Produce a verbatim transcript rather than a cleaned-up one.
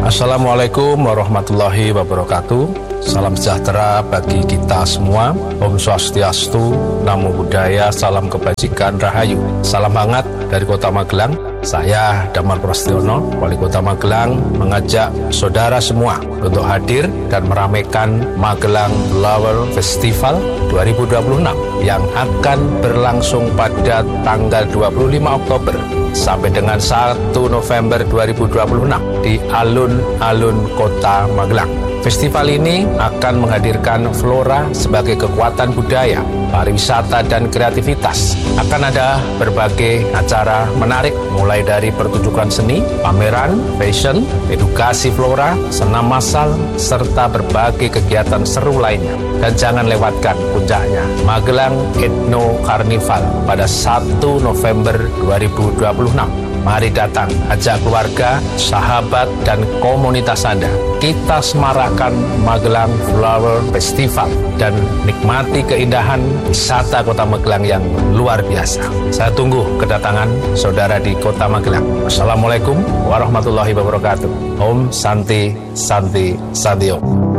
Assalamualaikum warahmatullahi wabarakatuh. Salam sejahtera bagi kita semua. Om Swastiastu, Namo Buddhaya, salam kebajikan, rahayu. Salam hangat dari Kota Magelang. Saya Damar Prastiono, Wali Kota Magelang, mengajak saudara semua untuk hadir dan meramaikan Magelang Flower Festival dua ribu dua puluh enam yang akan berlangsung pada tanggal dua puluh lima Oktober sampai dengan satu November dua ribu dua puluh enam di alun-alun Kota Magelang. Festival ini akan menghadirkan flora sebagai kekuatan budaya, pariwisata, dan kreativitas. Akan ada berbagai acara menarik, mulai dari pertunjukan seni, pameran, fashion, edukasi flora, senam massal, serta berbagai kegiatan seru lainnya. Dan jangan lewatkan puncaknya, Magelang Ethno Carnival pada satu November dua ribu dua puluh enam. Mari datang, ajak keluarga, sahabat, dan komunitas Anda. Kita semarakan Magelang Flower Festival dan nikmati keindahan wisata Kota Magelang yang luar biasa. Saya tunggu kedatangan saudara di Kota Magelang. Wassalamualaikum warahmatullahi wabarakatuh. Om Santi Santi Santi Om.